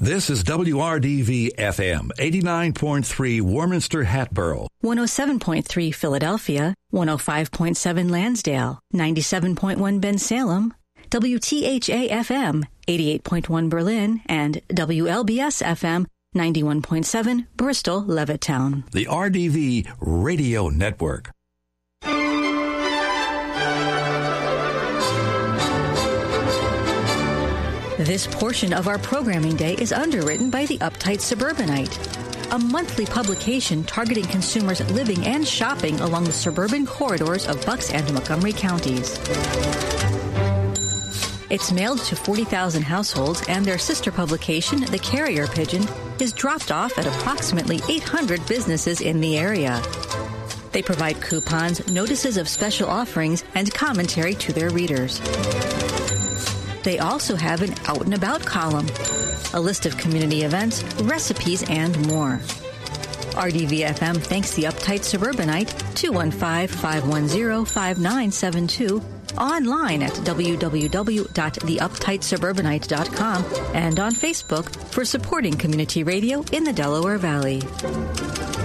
This is WRDV-FM, 89.3 Warminster Hatboro, 107.3 Philadelphia, 105.7 Lansdale, 97.1 Bensalem, WTHA-FM, 88.1 Berlin, and WLBS-FM, 91.7 Bristol, Levittown. the RDV Radio Network. This portion of our programming day is underwritten by the Uptight Suburbanite, a monthly publication targeting consumers living and shopping along the suburban corridors of Bucks and Montgomery counties. It's mailed to 40,000 households, and their sister publication, The Carrier Pigeon, is dropped off at approximately 800 businesses in the area. They provide coupons, notices of special offerings, and commentary to their readers. They also have an Out and About column, a list of community events, recipes, and more. RDV-FM thanks the Uptight Suburbanite, 215-510-5972, online at www.theuptightsuburbanite.com, and on Facebook for supporting community radio in the Delaware Valley.